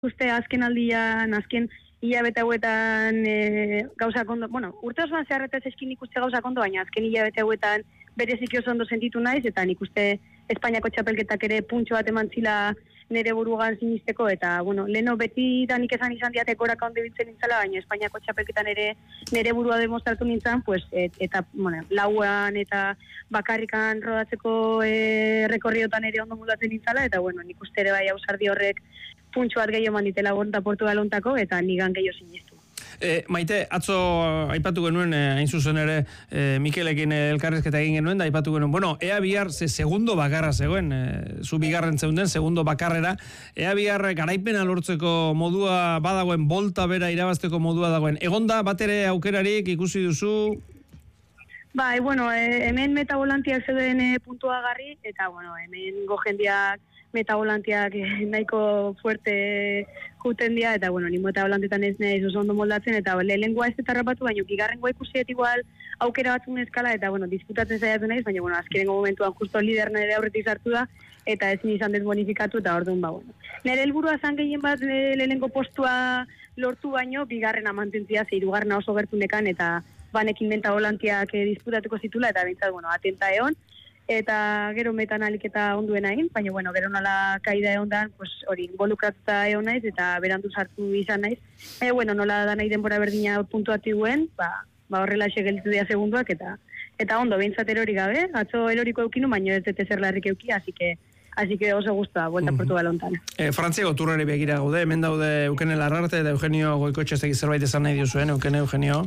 uste azken aldian, azken hilabete hauetan gauzak ondo, urte osoan zeharretaz eskin ikuste gauzak ondo, baina azken hilabete hauetan bereziki oso ondo sentitu naiz, eta nik uste Espainiako txapelketak ere puntxo bat eman zila nire burugan sinisteko, eta, leheno beti da nik esan izan diatek goraka onde biltzen nintzala, baina Espainiako txapelketan ere nire burua demostratu nintzen, pues, eta, lauan eta bakarrikan rodatzeko rekorriotan ere ondo moldatzen nintzala, eta, nik uste ere bai ausardi horrek puntxo bat gehiago manditela gonta Portugalontako, eta nigan gehiago sinistu. Maite, atzo aipatu genuen, hain zuzen ere, Mikelekin elkarrezketa egin genuen, da aipatu genuen, ea bihar segundo bakarra zegoen, zu bigarren zeunden, segundo bakarrera, ea bihar garaipena lortzeko modua badagoen, bolta bera irabazteko modua dagoen. Egonda, bat ere aukerarik ikusi duzu? Bai, hemen metavolantiak zeuden puntua garri, eta, hemen gojendiak metavolantiak nahiko fuerte juten dira, eta, ni metavolantetan ez nahi oso ondo moldatzen, eta lehengoa ez eta rapatu, baina bigarrengoa ikusiet igual aukera batzun eskala, eta, disputatzen zaiatu naiz, baina, azkenengo momentuan justo lider nire aurretik sartu da, eta ezin izan desbonifikatu, eta orduan, Nire helburua zan gehien bat lehenengo postua lortu baino, bigarrena mantentzia, hirugarrena oso gertunekan, eta banekin metavolantiak disputatuko zitula, eta bintzat, atenta egon, eta gero metan aliketa onduen egin, baina, gero nola kaida egon dan, hori, involukratuta egon naiz, eta berandu sartu izan naiz. Nola da nahi denbora berdina puntuatu guen, horrela gelditu dira segunduak, eta ondo, behintzat erori gabe, atzo eroriko eukinu, baina ez dute zer larrik euki, así que oso guztua, Vuelta Portugalontan. Frantziako turrari begira gaude, hemen daude Eukene Larrarte eta Eugenio Goikotxezek zerbait esan nahi duzuen, Eugenio?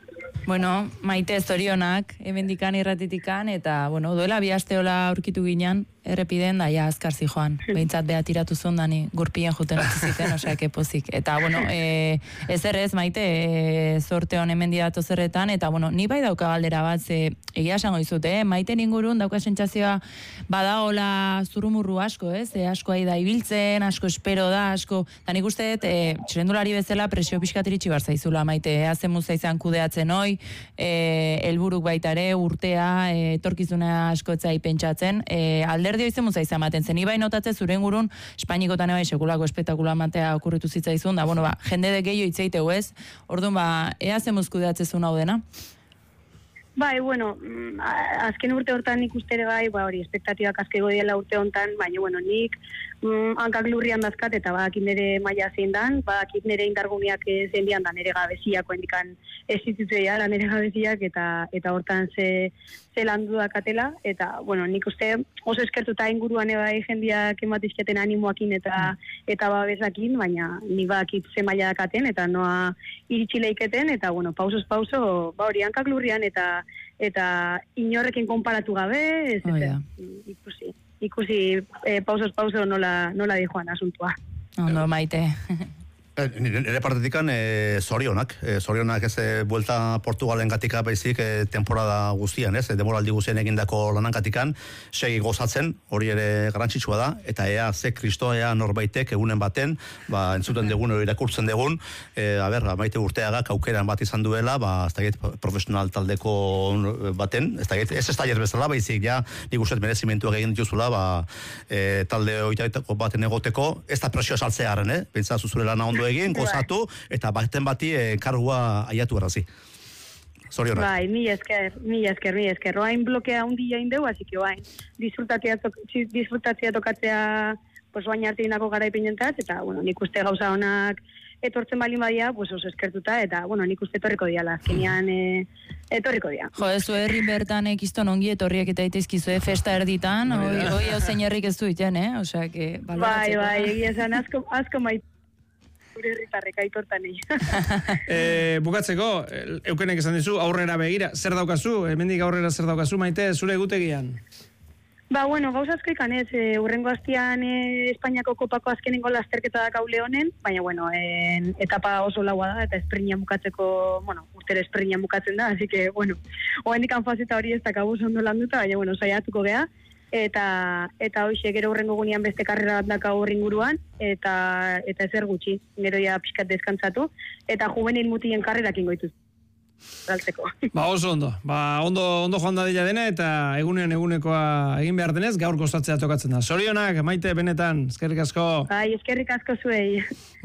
Maite zorionak, hemendikan irratitikan, eta, duela bi asteola aurkitu ginen, errepiden, da, azkar zijoan. Behintzat beha tiratu zundani, gurpien juten utziziten, osea, pozik. Eta, ez errez, Maite, sorte hon hemendi datu zerretan, eta, ni bai dauka galdera bat, egia esango izut, Maite ingurun dauka sentsazioa badaola zurumurru asko, asko da ibiltzen, asko espero da, asko, eta nik uste, txirendulari bezala presio pixkat iritsi bar zaizula, Maite, hazen muza izan kudeatzen hoi, helburuk baita ere, urtea, etorkizuna asko etzai pentsatzen, alderdio izan muza izan maten zen, ibai notatzen zuren gurun, Espainikotan ebai sekulako espektakula matea okurritu zitzaizun, da, jende de gehiago itzeiteu ez, orduan, ea zen muzkudeatzezun hau dena? Bai, azken urte hortan nik ustere bai, hori, espektatibak azkego diela urte hontan, baina, nik hankak lurrian dazkat, eta badakit nire maila zein dan, badakit nire indarguneak zein dian da, nire gabeziako indikan ez zitutzea da nire gabeziak, eta hortan ze landu dakatela, eta, nik uste oso eskertuta inguruan ebai jendiak ematizketen animoakin eta babesakin, baina nik badakit ze maila dakaten, eta noa iritsi leiketen, eta, pausos pauso, hori, hankak lurrian, eta inorrekin konparatu gabe, ikusi pausos pauso nola dijoan asuntua. Ondo, Maite. Nire partetikan zorionak ez Vuelta Portugalen gatika baizik temporada guztian, demoraldi guztien egindako lanan gatikan, segi gozatzen, hori ere garrantzitsua da, eta ea ze kristoa norbaitek egunen baten, entzuten dugun, irakurtzen dugun, Maite Urteagak aukeran bat izan duela, ez da profesional taldeko baten, ez tailer bezala, baizik ja, nik uste merezimentuak egin dituzula, talde oitaitako baten egoteko, ez da presio saltzearen, pentsa zuzure lana ondo egin, gozatu, eta baten bati kargua aiatu errazi. Zorionak. Bai, mi esker. Oain blokea hundi jain deu, así que oain disfrutatzea tokatzea oain arteinako garaipenentzat, eta, nik uste gauza honak etortzen balin badia, oso eskertuta, eta, nik uste etorriko diala, azkenean etorriko dia. Jo, ez herri bertan ekizton ongi etorriak eta itaizkizue festa erditan, hoi hau zein herrik ez duiten, osea, que... Bai, egia esan, asko maitu. Herritarrek aitortan Bukatzeko, Eukenek esan dizu, aurrera begira, zer daukazu? Hemendik aurrera zer daukazu, Maite, zure egutegian? Gauza asko ikan ez, urrengo hastian Espainiako kopako azkenengo lasterketa da kaule honen, baina, etapa oso laua da, eta esprina bukatzeko, urtere esprina bukatzen da, así que, oen dikan fazeta hori ez dakabuz ondo landuta, baina, saiatuko gea, eta hoxe gero urrengo gunean beste karrera bat daka horren guruan, eta ezer gutxi, gero ja pixkat deskantzatu, eta juvenil mutien karrerak ingoituz. galtzeko. Oso ondo. Ondo joan dadila dena eta egunekoa egin behar denez, gaur gozatzea tokatzen da. Zorionak, Maite, benetan, eskerrik asko. Bai, eskerrik asko zuei.